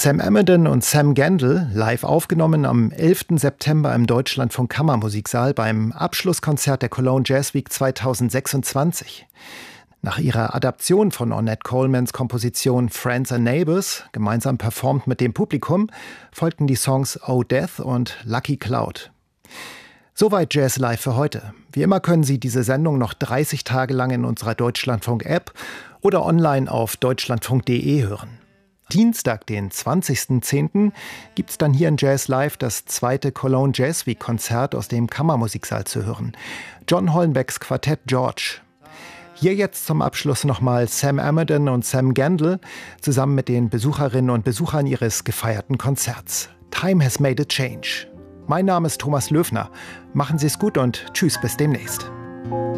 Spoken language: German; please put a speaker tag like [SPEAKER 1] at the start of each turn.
[SPEAKER 1] Sam Amidon und Sam Gendel, live aufgenommen am 11. September im Deutschlandfunk Kammermusiksaal beim Abschlusskonzert der Cologne Jazz Week 2026. Nach ihrer Adaption von Ornette Colemans Komposition Friends and Neighbors, gemeinsam performt mit dem Publikum, folgten die Songs Oh Death und Lucky Cloud. Soweit Jazz Live für heute. Wie immer können Sie diese Sendung noch 30 Tage lang in unserer Deutschlandfunk-App oder online auf deutschlandfunk.de hören. Dienstag, den 20.10., gibt's dann hier in Jazz Live das zweite Cologne Jazz Week Konzert aus dem Kammermusiksaal zu hören. John Hollenbecks Quartett George. Hier jetzt zum Abschluss nochmal Sam Amidon und Sam Gendel zusammen mit den Besucherinnen und Besuchern ihres gefeierten Konzerts. Time has made a change. Mein Name ist Thomas Löfner. Machen Sie es gut und tschüss, bis demnächst.